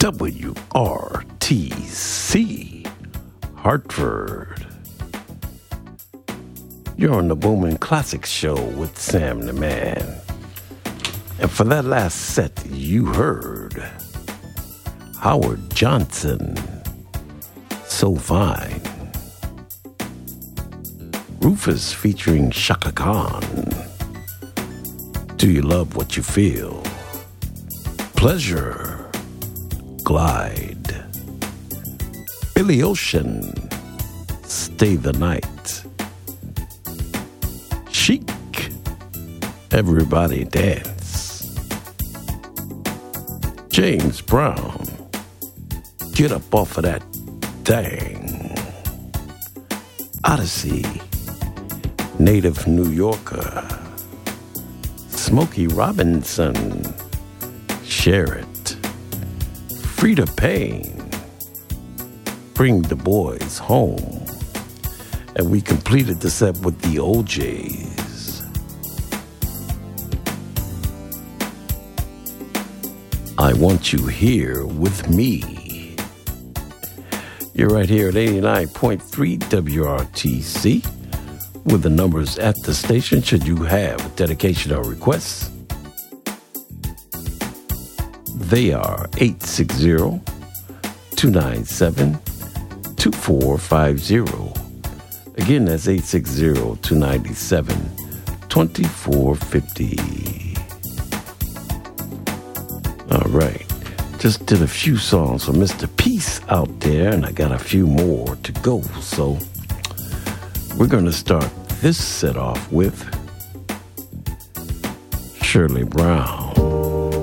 WRTC, Hartford. You're on the Booming Classics Show with Sam the Man. And for that last set, you heard Howard Johnson, So Fine. Rufus featuring Chaka Khan, Do You Love What You Feel? Pleasure, Glide. Billy Ocean, Stay the Night. Chic, Everybody Dance. James Brown, Get Up Off of That Dang. Odyssey, Native New Yorker. Smokey Robinson, Share It. Frida Payne, Bring the Boys Home. And we completed the set with the OJs. I Want You Here With Me. You're right here at 89.3 WRTC with the numbers at the station should you have a dedication or requests. They are 860-297-2450. Again, that's 860-297-2450. All right. Just did a few songs for Mr. Peace out there, and I got a few more to go. So we're going to start this set off with Shirley Brown.